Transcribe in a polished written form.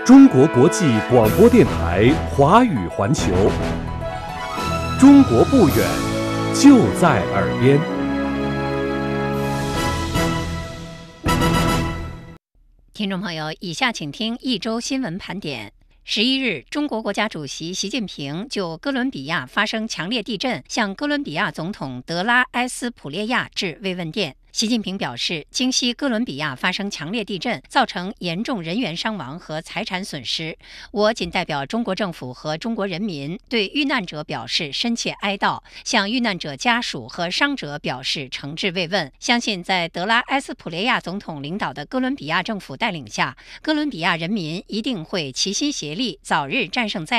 中国国际广播电台华语环球，中国不远，就在耳边。 听众朋友，以下请听一周新闻盘点。11日，中国国家主席习近平就哥伦比亚发生强烈地震，向哥伦比亚总统德拉埃斯普列亚致慰问电。习近平表示，今夕哥伦比亚发生强烈地震，造成严重人员伤亡和财产损失。我谨代表中国政府和中国人民对遇难者表示深切哀悼，向遇难者家属和伤者表示诚挚慰问。相信在德拉埃斯普列亚总统领导的哥伦比亚政府带领下，哥伦比亚人民一定会齐心协力，早日战胜灾